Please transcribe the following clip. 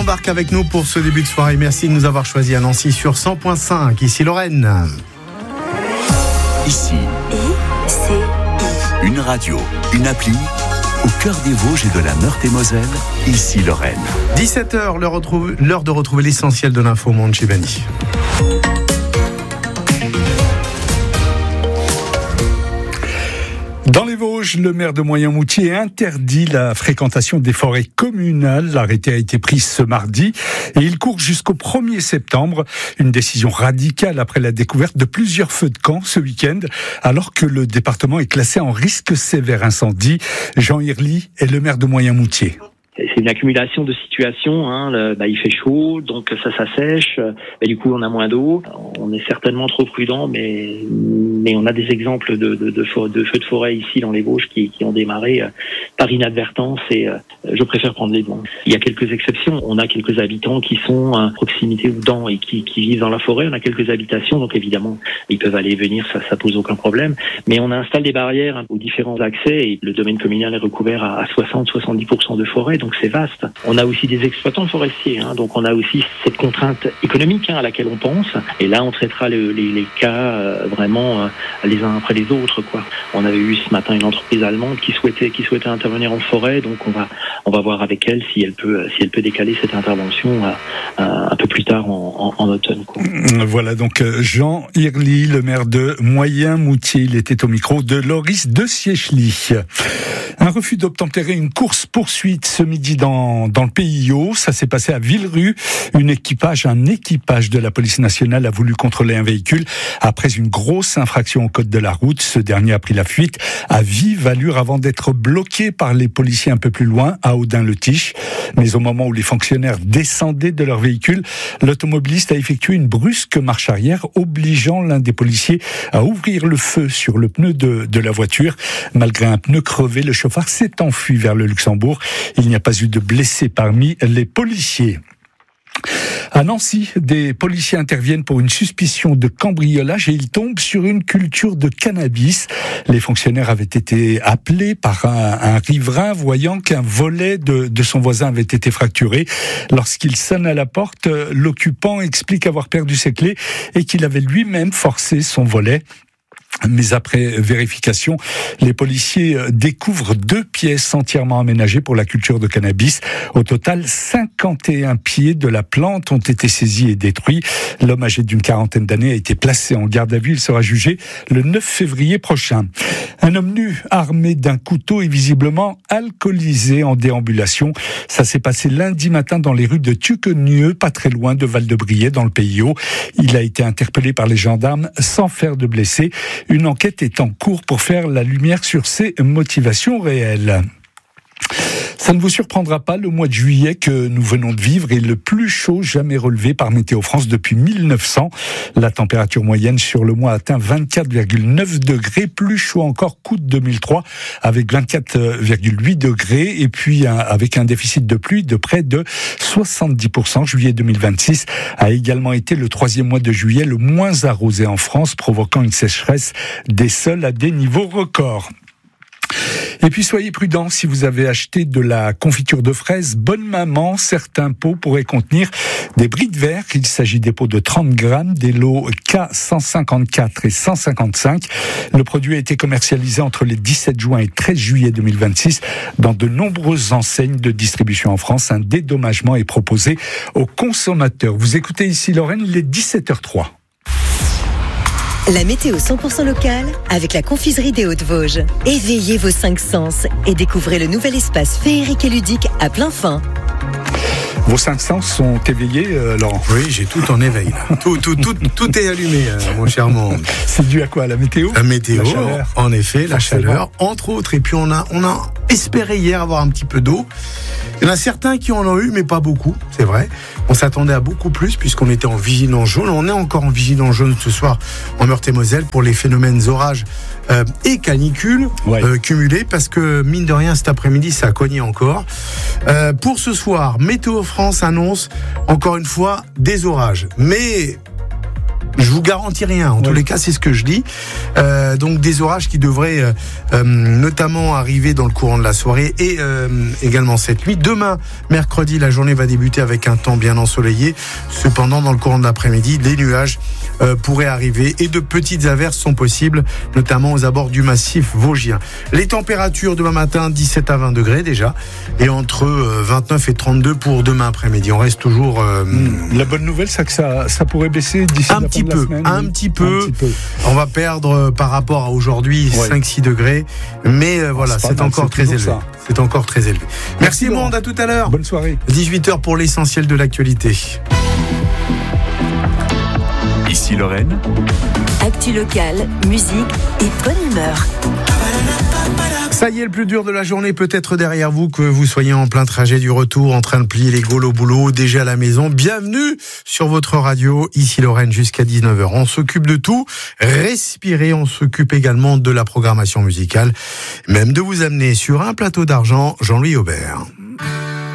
embarque avec nous pour ce début de soirée. Merci de nous avoir choisi à Nancy sur 100.5. Ici Lorraine. Ici, une radio, une appli, au cœur des Vosges et de la Meurthe-et-Moselle. Ici Lorraine. 17h, l'heure de retrouver l'essentiel de l'info monde chez Bani. Dans les Vosges, le maire de Moyen-Moutier interdit la fréquentation des forêts communales. L'arrêté a été pris ce mardi et il court jusqu'au 1er septembre. Une décision radicale après la découverte de plusieurs feux de camp ce week-end, alors que le département est classé en risque sévère incendie. Jean Hirly est le maire de Moyen-Moutier. C'est une accumulation de situations. Il fait chaud, donc ça s'assèche. Du coup, on a moins d'eau. On est certainement trop prudent, mais on a des exemples de feux de forêt ici dans les Vosges qui ont démarré par inadvertance. Et je préfère prendre les devants. Il y a quelques exceptions. On a quelques habitants qui sont à proximité ou dans et qui vivent dans la forêt. On a quelques habitations, donc évidemment, ils peuvent aller et venir. Ça pose aucun problème. Mais on installe des barrières aux différents accès et le domaine communal est recouvert à 60-70% de forêt. Donc c'est vaste. On a aussi des exploitants forestiers, donc on a aussi cette contrainte économique à laquelle on pense. Et là, on traitera les cas vraiment les uns après les autres, quoi. On avait eu ce matin une entreprise allemande qui souhaitait intervenir en forêt, donc on va voir avec elle si elle peut décaler cette intervention un peu plus tard en automne, quoi. Voilà donc Jean Hirly, le maire de Moyen-Moutier. Il était au micro de Loris de Siechli. Un refus d'obtempérer une course-poursuite ce midi dans le PIO. Ça s'est passé à Villerue. Un équipage de la police nationale a voulu contrôler un véhicule après une grosse infraction au code de la route. Ce dernier a pris la fuite à vive allure avant d'être bloqué par les policiers un peu plus loin, à Audin-le-Tiche. Mais au moment où les fonctionnaires descendaient de leur véhicule, l'automobiliste a effectué une brusque marche arrière, obligeant l'un des policiers à ouvrir le feu sur le pneu de la voiture. Malgré un pneu crevé, le chauffard s'est enfui vers le Luxembourg. Il n'y a pas eu de blessés parmi les policiers. À Nancy, des policiers interviennent pour une suspicion de cambriolage et ils tombent sur une culture de cannabis. Les fonctionnaires avaient été appelés par un riverain voyant qu'un volet de son voisin avait été fracturé. Lorsqu'il sonne à la porte, l'occupant explique avoir perdu ses clés et qu'il avait lui-même forcé son volet. Mais après vérification, les policiers découvrent 2 pièces entièrement aménagées pour la culture de cannabis. Au total, 51 pieds de la plante ont été saisis et détruits. L'homme âgé d'une 40aine d'années a été placé en garde à vue. Il sera jugé le 9 février prochain. Un homme nu, armé d'un couteau et visiblement alcoolisé en déambulation. Ça s'est passé lundi matin dans les rues de Tuquenieux, pas très loin de Val-de-Briey, dans le PIO. Il a été interpellé par les gendarmes sans faire de blessés. Une enquête est en cours pour faire la lumière sur ses motivations réelles. Ça ne vous surprendra pas, le mois de juillet que nous venons de vivre est le plus chaud jamais relevé par Météo France depuis 1900. La température moyenne sur le mois atteint 24,9 degrés, plus chaud encore qu'août 2003 avec 24,8 degrés et puis avec un déficit de pluie de près de 70%. Juillet 2026 a également été le 3e mois de juillet le moins arrosé en France, provoquant une sécheresse des sols à des niveaux records. Et puis soyez prudents si vous avez acheté de la confiture de fraises Bonne Maman. Certains pots pourraient contenir des bris de verre. Il s'agit des pots de 30 grammes, des lots K154 et 155. Le produit a été commercialisé entre les 17 juin et 13 juillet 2026 dans de nombreuses enseignes de distribution en France. Un dédommagement est proposé aux consommateurs. Vous écoutez ici Lorraine, il est 17h03. La météo 100% locale avec la confiserie des Hauts-de-Vosges. Éveillez vos 5 sens et découvrez le nouvel espace féerique et ludique à plein fin. Vos 5 sens sont éveillés, Laurent? Oui, j'ai tout en éveil. Là. Tout est allumé, mon cher monde. C'est dû à quoi? La météo? La météo, la chaleur. En effet, la Forcément. chaleur, entre autres. Et puis on a espéré hier avoir un petit peu d'eau. Il y en a certains qui en ont eu, mais pas beaucoup, c'est vrai. On s'attendait à beaucoup plus puisqu'on était en vigilance jaune. On est encore en vigilance jaune ce soir en Meurthe-et-Moselle pour les phénomènes orages et canicules cumulés parce que mine de rien cet après-midi ça a cogné encore. Pour ce soir, Météo France annonce encore une fois des orages, mais Je vous garantis rien. En tous les cas, c'est ce que je dis. Donc des orages qui devraient notamment arriver dans le courant de la soirée et également cette nuit. Demain, mercredi, la journée va débuter avec un temps bien ensoleillé. Cependant, dans le courant de l'après-midi, les nuages pourraient arriver et de petites averses sont possibles, notamment aux abords du massif vosgien. Les températures demain matin, 17 à 20 degrés déjà, et entre 29 et 32 pour demain après-midi. On reste toujours... La bonne nouvelle, c'est que ça pourrait baisser d'ici un petit peu, un petit peu. On va perdre par rapport à aujourd'hui 5-6 degrés, mais voilà, c'est encore très élevé. C'est encore très élevé. Merci monde, à tout à l'heure. Bonne soirée. 18h pour l'essentiel de l'actualité. Ici Lorraine. Actu locale, musique et bonne humeur. Ça y est, le plus dur de la journée peut être derrière vous, que vous soyez en plein trajet du retour, en train de plier les gaules au boulot, déjà à la maison. Bienvenue sur votre radio, ici Lorraine, jusqu'à 19h. On s'occupe de tout, respirez, on s'occupe également de la programmation musicale, même de vous amener sur un plateau d'argent, Jean-Louis Aubert.